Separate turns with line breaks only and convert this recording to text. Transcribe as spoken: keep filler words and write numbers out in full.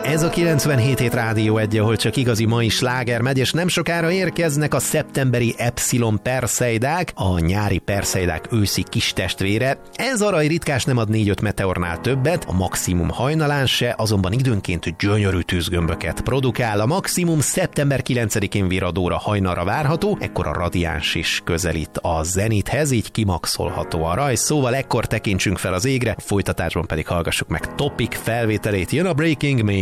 Ez a kilencvenhét hét Rádió egy, ahol csak igazi mai sláger megy, és nem sokára érkeznek a szeptemberi Epsilon Perseidák, a nyári Perseidák őszi kistestvére. Ez arany ritkás nem ad négy-öt meteornál többet, a maximum hajnalán se, azonban időnként gyönyörű tűzgömböket produkál. A maximum szeptember kilencedikén viradóra hajnalra várható, ekkor a radiáns is közelít a zenithez, így kimaxolható a rajz, szóval ekkor tekintsünk fel az égre, folytatásban pedig hallgassuk meg Topic felvételét. Jön a Breaking Me.